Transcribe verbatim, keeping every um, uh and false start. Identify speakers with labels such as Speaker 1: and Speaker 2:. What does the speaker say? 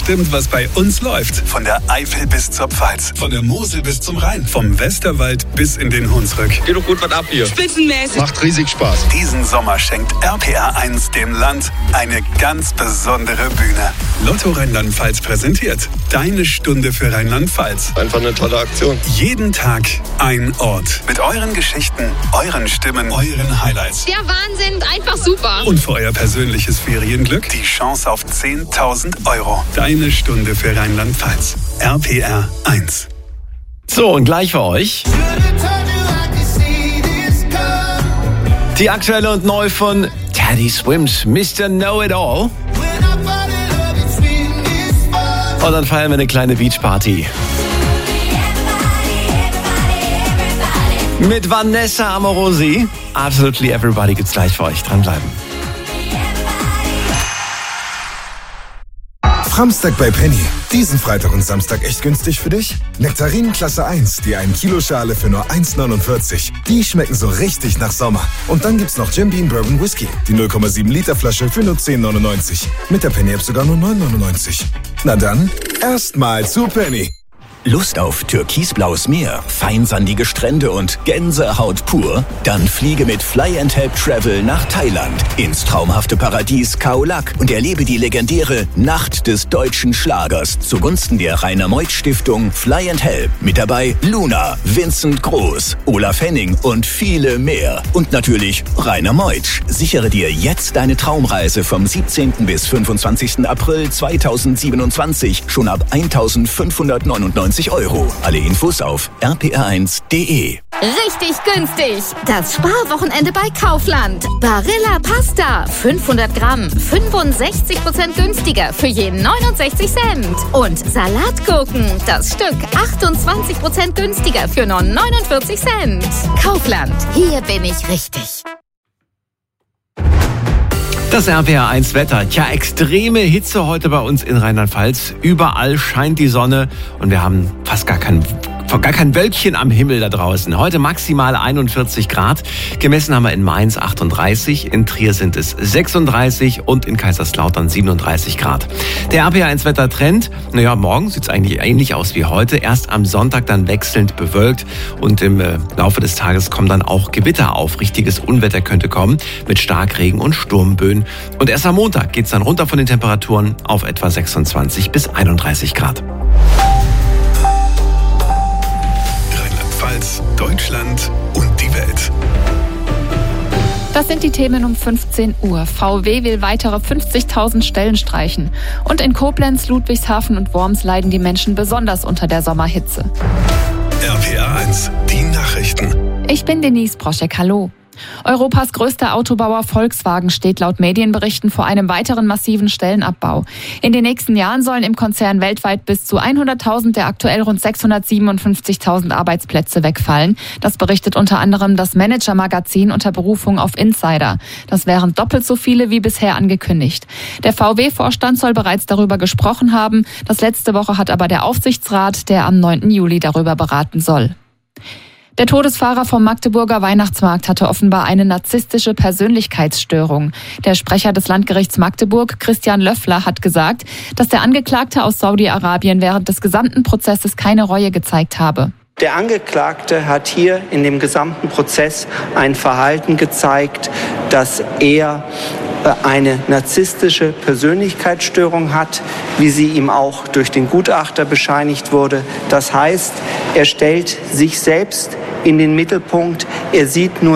Speaker 1: bestimmt, was bei uns läuft. Von der Eifel bis zur Pfalz, von der Mosel bis zum Rhein, vom Westerwald bis in den Hunsrück.
Speaker 2: Geht doch gut was ab hier.
Speaker 3: Spitzenmäßig.
Speaker 4: Macht riesig Spaß.
Speaker 1: Diesen Sommer schenkt R P R eins dem Land eine ganz besondere Bühne. Lotto Rheinland-Pfalz präsentiert Deine Stunde für Rheinland-Pfalz.
Speaker 4: Einfach eine tolle Aktion.
Speaker 1: Jeden Tag ein Ort. Mit euren Geschichten, euren Stimmen, euren Highlights.
Speaker 3: Der Wahnsinn, einfach super.
Speaker 1: Und für euer persönliches Ferienglück die Chance auf zehntausend Euro. Deine Stunde für Rheinland-Pfalz. R P R eins.
Speaker 5: So, und gleich für euch die aktuelle und neu von Teddy Swims, Mister Know-It-All. Und dann feiern wir eine kleine Beachparty. Mit Vanessa Amorosi. Absolutely Everybody gibt's gleich für euch. Dranbleiben.
Speaker 6: Framstag bei Penny. Diesen Freitag und Samstag echt günstig für dich? Nektarinen Klasse eins, die ein Kilo Schale für nur eins neunundvierzig. Die schmecken so richtig nach Sommer. Und dann gibt's noch Jim Beam Bourbon Whisky, die null Komma sieben Liter Flasche für nur zehn neunundneunzig. Mit der Penny App sogar nur neun neunundneunzig. Na dann, erstmal zu Penny.
Speaker 7: Lust auf türkisblaues Meer, feinsandige Strände und Gänsehaut pur? Dann fliege mit Fly and Help Travel nach Thailand ins traumhafte Paradies Khao Lak und erlebe die legendäre Nacht des deutschen Schlagers zugunsten der Rainer Meuth Stiftung Fly and Help. Mit dabei Luna, Vincent Groß, Olaf Henning und viele mehr. Und natürlich Rainer Meuth. Sichere dir jetzt deine Traumreise vom siebzehnten bis fünfundzwanzigsten April zweitausendsiebenundzwanzig schon ab eintausendfünfhundertneunundneunzig Euro. Alle Infos auf r p r eins punkt d e.
Speaker 8: Richtig günstig. Das Sparwochenende bei Kaufland. Barilla Pasta. fünfhundert Gramm. fünfundsechzig Prozent günstiger für je neunundsechzig Cent. Und Salatgurken. Das Stück achtundzwanzig Prozent günstiger für nur neunundvierzig Cent. Kaufland. Hier bin ich richtig.
Speaker 5: Das R P R eins Wetter. Tja, extreme Hitze heute bei uns in Rheinland-Pfalz. Überall scheint die Sonne und wir haben fast gar kein, gar kein Wölkchen am Himmel da draußen. Heute maximal einundvierzig Grad. Gemessen haben wir in Mainz achtunddreißig, in Trier sind es sechsunddreißig und in Kaiserslautern siebenunddreißig Grad. Der R P R eins Wettertrend, naja, morgen sieht es eigentlich ähnlich aus wie heute. Erst am Sonntag dann wechselnd bewölkt und im äh, Laufe des Tages kommen dann auch Gewitter auf. Richtiges Unwetter könnte kommen mit Starkregen und Sturmböen. Und erst am Montag geht es dann runter von den Temperaturen auf etwa sechsundzwanzig bis einunddreißig Grad.
Speaker 1: Rheinland-Pfalz, Deutschland und die Welt.
Speaker 9: Das sind die Themen um fünfzehn Uhr. V W will weitere fünfzigtausend Stellen streichen. Und in Koblenz, Ludwigshafen und Worms leiden die Menschen besonders unter der Sommerhitze.
Speaker 1: R P R eins, die Nachrichten.
Speaker 9: Ich bin Denise Broschek, hallo. Europas größter Autobauer Volkswagen steht laut Medienberichten vor einem weiteren massiven Stellenabbau. In den nächsten Jahren sollen im Konzern weltweit bis zu hunderttausend der aktuell rund sechshundertsiebenundfünfzigtausend Arbeitsplätze wegfallen. Das berichtet unter anderem das Manager-Magazin unter Berufung auf Insider. Das wären doppelt so viele wie bisher angekündigt. Der V W-Vorstand soll bereits darüber gesprochen haben. Das letzte Woche hat aber der Aufsichtsrat, der am neunten Juli darüber beraten soll. Der Todesfahrer vom Magdeburger Weihnachtsmarkt hatte offenbar eine narzisstische Persönlichkeitsstörung. Der Sprecher des Landgerichts Magdeburg, Christian Löffler, hat gesagt, dass der Angeklagte aus Saudi-Arabien während des gesamten Prozesses keine Reue gezeigt habe.
Speaker 10: Der Angeklagte hat hier in dem gesamten Prozess ein Verhalten gezeigt, dass er eine narzisstische Persönlichkeitsstörung hat, wie sie ihm auch durch den Gutachter bescheinigt wurde. Das heißt, er stellt sich selbst in den Mittelpunkt, er sieht nur